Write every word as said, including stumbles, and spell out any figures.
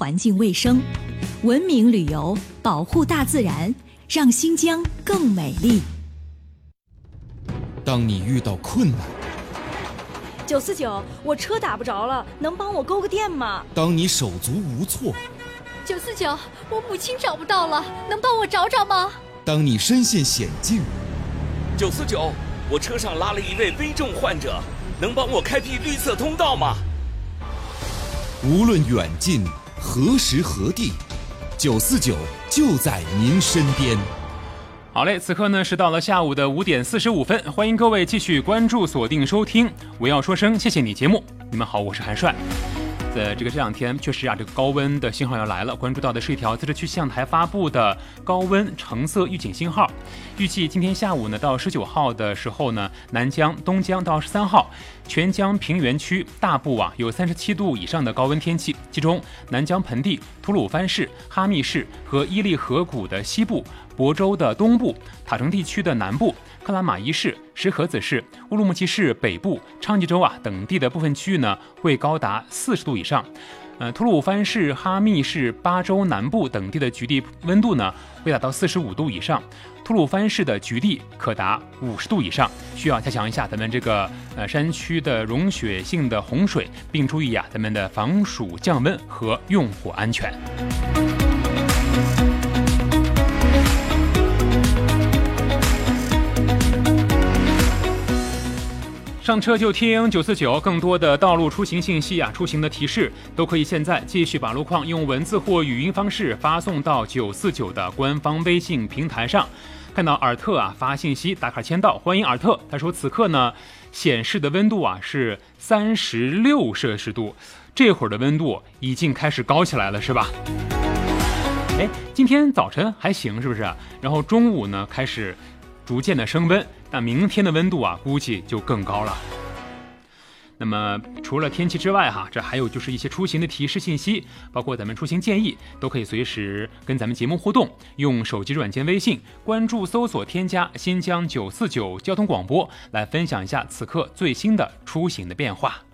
环境卫生，文明旅游，保护大自然，让新疆更美丽。 当你遇到困难， 九四九，我车打不着了，能帮我勾个电吗？ 当你手足无措， 九四九，我母亲找不到了，能帮我找找吗？ 当你身陷险境， 九四九，我车上拉了一位危重患者，能帮我开辟绿色通道吗？ 无论远近，何时何地，九四九就在您身边。 好嘞，此刻呢是到了下午的五点四十五分，欢迎各位继续关注、锁定收听。我要说声谢谢你节目。你们好，我是韩帅。在这个这两天确实啊，这个高温的信号要来了。关注到的是一条自治区气象台发布的高温橙色预警信号。预计今天下午呢到十九号的时候呢，南疆、东疆到十三号，全疆平原区大部啊有三十七度以上的高温天气，其中南疆盆地、吐鲁番市、哈密市和伊犁河谷的西部、亳州的东部、塔城地区的南部、克拉玛依市、石河子市、乌鲁木齐市北部、昌吉州啊等地的部分区域呢会高达四十度以上。呃，吐鲁番市、哈密市、巴州南部等地的局地温度呢会达到四十五度以上，吐鲁番市的局地可达五十度以上。需要加强一下咱们这个呃山区的融雪性的洪水，并注意啊咱们的防暑降温和用火安全。上车就听九四九，更多的道路出行信息啊，出行的提示都可以现在继续把路况用文字或语音方式发送到九四九的官方微信平台上。看到尔特啊发信息打卡签到，欢迎尔特。他说此刻呢显示的温度啊是三十六摄氏度，这会儿的温度已经开始高起来了，是吧？哎，今天早晨还行，是不是？然后中午呢开始逐渐的升温，但明天的温度啊估计就更高了。那么除了天气之外哈，这还有就是一些出行的提示信息，包括咱们出行建议，都可以随时跟咱们节目互动。用手机软件微信关注搜索添加新疆九四九交通广播，来分享一下此刻最新的出行的变化。